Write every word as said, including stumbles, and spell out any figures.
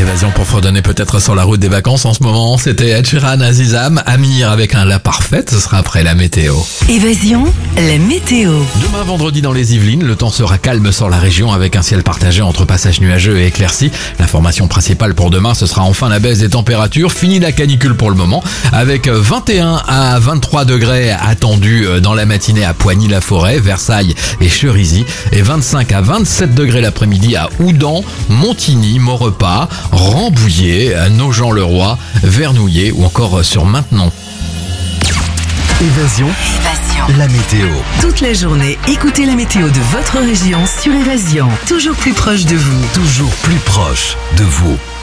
Évasion pour fredonner peut-être sur la route des vacances en ce moment. C'était Ed Sheeran, Azizam, Amir avec un La Parfaite. Ce sera après la météo. Évasion, la météo. Demain vendredi dans les Yvelines, le temps sera calme sur la région avec un ciel partagé entre passages nuageux et éclaircis. L'information principale pour demain, ce sera enfin la baisse des températures. Fini la canicule pour le moment avec vingt et un à vingt-trois degrés attendus dans la matinée à Poigny-la-Forêt, Versailles et Cherisy et vingt-cinq à vingt-sept degrés l'après-midi à Houdan, Montigny, Maurepas, Rambouillet, Nogent-le-Roi, Vernouillet ou encore sur Maintenon. Évasion, Évasion. la météo. Toute la journée, écoutez la météo de votre région sur Évasion. Toujours plus proche de vous. Toujours plus proche de vous.